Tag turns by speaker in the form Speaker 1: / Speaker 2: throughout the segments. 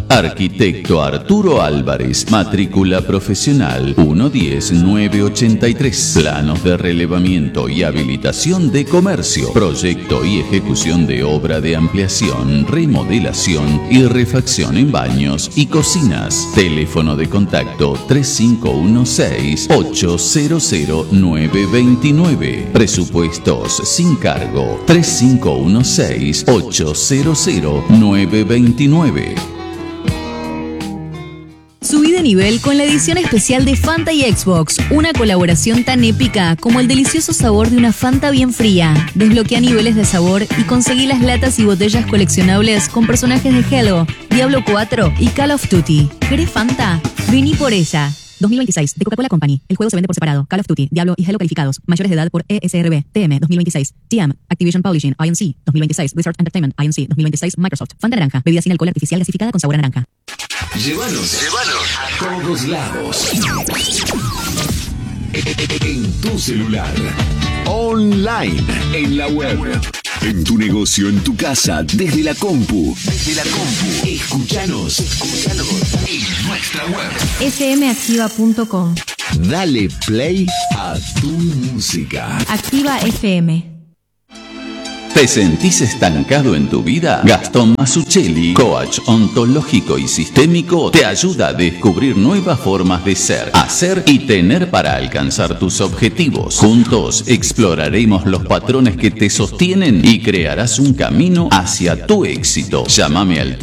Speaker 1: Arquitecto Arturo Álvarez, matrícula profesional 110983. Planos de relevamiento y habilitación de comercio. Proyecto y ejecución de obra de ampliación, remodelación y refacción en baños y cocinas. Teléfono de contacto 3516-800-929. Presupuestos sin cargo 3516-800-929.
Speaker 2: Subí de nivel con la edición especial de Fanta y Xbox, una colaboración tan épica como el delicioso sabor de una Fanta bien fría. Desbloquea niveles de sabor y conseguí las latas y botellas coleccionables con personajes de Halo, Diablo 4 y Call of Duty. ¿Querés Fanta? Vení por ella. 2026, de Coca-Cola Company. El juego se vende por separado. Call of Duty, Diablo y Halo calificados. Mayores de edad por ESRB, TM 2026. TM, Activision Publishing, INC 2026. Blizzard Entertainment, INC 2026. Microsoft. Fanta naranja. Bebida sin alcohol artificial gasificada con sabor a naranja.
Speaker 3: Llévanos a todos lados. En tu celular. Online. En la web. En tu negocio, en tu casa, desde la compu. Escúchanos en nuestra web.
Speaker 4: fmactiva.com.
Speaker 3: Dale play a tu música.
Speaker 4: Activa FM.
Speaker 1: ¿Te sentís estancado en tu vida? Gastón Masuccelli, coach ontológico y sistémico, te ayuda a descubrir nuevas formas de ser, hacer y tener para alcanzar tus objetivos. Juntos exploraremos los patrones que te sostienen y crearás un camino hacia tu éxito. Llámame al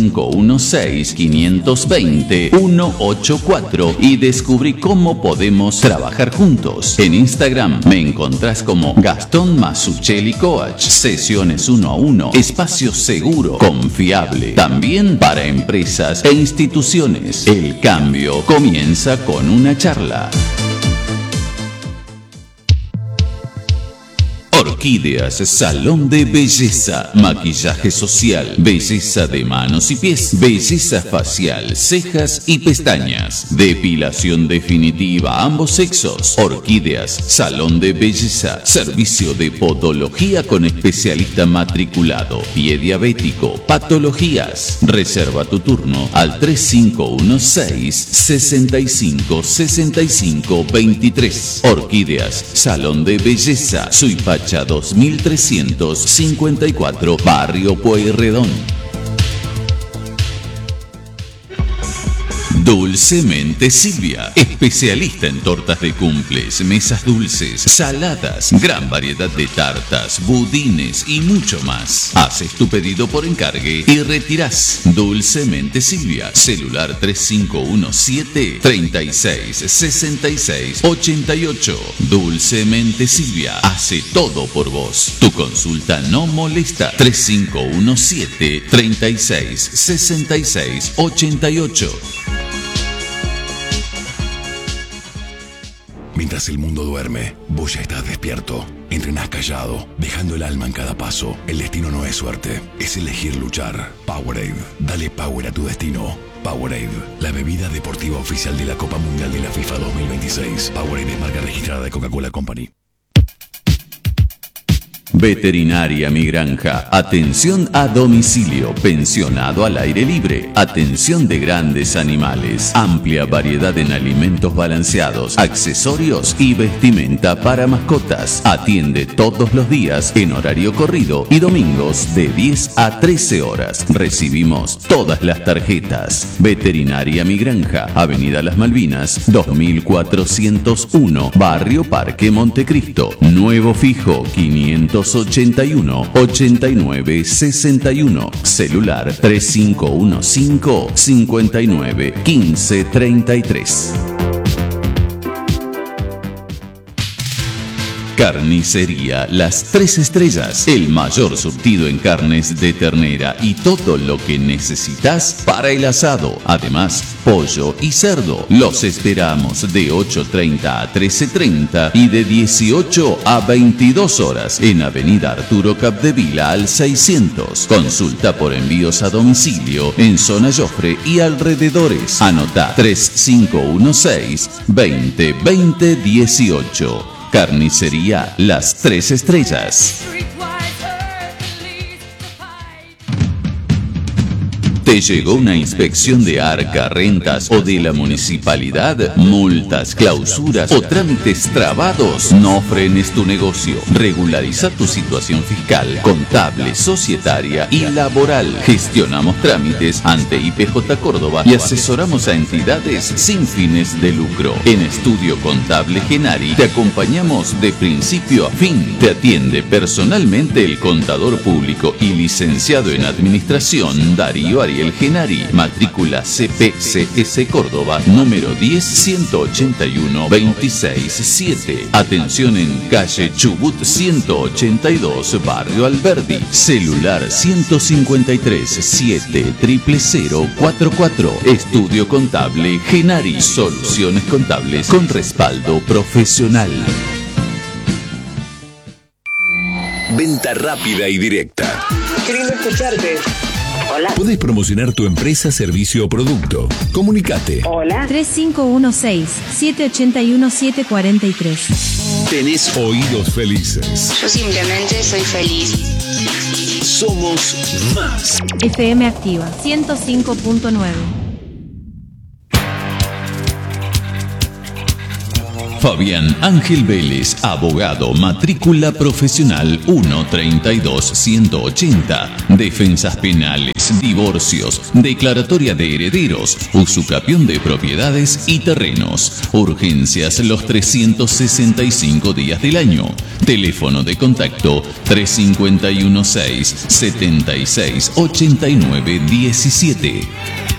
Speaker 1: 3516-520-184 y descubrí cómo podemos trabajar juntos. En Instagram me encontrás como Gastón Masuccelli Coach. Sesiones 1 a 1, espacio seguro, confiable, también para empresas e instituciones. El cambio comienza con una charla. Orquídeas, salón de belleza, maquillaje social, belleza de manos y pies, belleza facial, cejas y pestañas, depilación definitiva a ambos sexos. Orquídeas, salón de belleza, servicio de podología con especialista matriculado, pie diabético, patologías. Reserva tu turno al 3516-656523. Orquídeas, salón de belleza, Suipacha 2354, Barrio Pueyrredón. Dulcemente Silvia, especialista en tortas de cumples, mesas dulces, saladas, gran variedad de tartas, budines y mucho más. Haces tu pedido por encargue y retirás. Dulcemente Silvia, celular 3517-366688. Dulcemente Silvia, hace todo por vos. Tu consulta no molesta. 3517-366688.
Speaker 3: Mientras el mundo duerme, vos ya estás despierto. Entrenás callado, dejando el alma en cada paso. El destino no es suerte, es elegir luchar. Powerade, dale power a tu destino. Powerade, la bebida deportiva oficial de la Copa Mundial de la FIFA 2026. Powerade es marca registrada de Coca-Cola Company.
Speaker 1: Veterinaria Mi Granja, atención a domicilio, pensionado al aire libre, atención de grandes animales, amplia variedad en alimentos balanceados, accesorios y vestimenta para mascotas. Atiende todos los días en horario corrido y domingos de 10 a 13 horas. Recibimos todas las tarjetas. Veterinaria Mi Granja, Avenida Las Malvinas, 2401, Barrio Parque Montecristo. Nuevo fijo 581 89 61, celular 3515 59 15 33. Carnicería Las Tres Estrellas, el mayor surtido en carnes de ternera y todo lo que necesitas para el asado. Además, pollo y cerdo. Los esperamos de 8:30 a 13:30 y de 18 a 22 horas en Avenida Arturo Capdevila al 600. Consulta por envíos a domicilio en zona Jofre y alrededores. Anota 3516 20 20 18. Carnicería Las Tres Estrellas. ¿Te llegó una inspección de Arca, Rentas o de la municipalidad? ¿Multas, clausuras o trámites trabados? No frenes tu negocio. Regulariza tu situación fiscal, contable, societaria y laboral. Gestionamos trámites ante IPJ Córdoba y asesoramos a entidades sin fines de lucro. En Estudio Contable Genari te acompañamos de principio a fin. Te atiende personalmente el contador público y licenciado en Administración Darío Ariel Genari. Matrícula CPCS Córdoba, número 10-181-26-7. Atención en calle Chubut 182, Barrio Alberdi. Celular 153-700-44. Estudio Contable Genari. Soluciones contables con respaldo profesional.
Speaker 3: Venta rápida y directa.
Speaker 5: Qué lindo escucharte. Hola.
Speaker 3: Podés promocionar tu empresa, servicio o producto. Comunicate.
Speaker 5: Hola.
Speaker 4: 3516-781-743.
Speaker 3: Tenés oídos felices.
Speaker 6: Yo simplemente soy feliz.
Speaker 3: Somos más.
Speaker 4: FM Activa 105.9.
Speaker 1: Fabián Ángel Vélez, abogado, matrícula profesional 132-180. Defensas penales, divorcios, declaratoria de herederos, usucapión de propiedades y terrenos. Urgencias los 365 días del año. Teléfono de contacto 3516-768917.